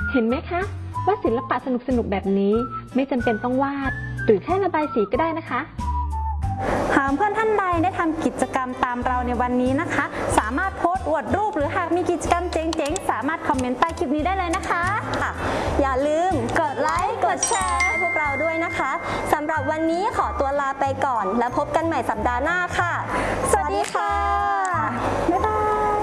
เห็นไหมคะว่าศิลปะสนุกๆแบบนี้ไม่จำเป็นต้องวาดหรือแค่ระบายสีก็ได้นะคะหากเพื่อนท่านใดได้ทำกิจกรรมตามเราในวันนี้นะคะสามารถโพสต์อวดรูปหรือหากมีกิจกรรมเจ๋งๆสามารถคอมเมนต์ใต้คลิปนี้ได้เลยนะคะอย่าลืมกดไลค์กดแชร์ให้พวกเราด้วยนะคะสำหรับวันนี้ขอตัวลาไปก่อนแล้วพบกันใหม่สัปดาห์หน้าค่ะสวัสดีค่ะบ๊ายบาย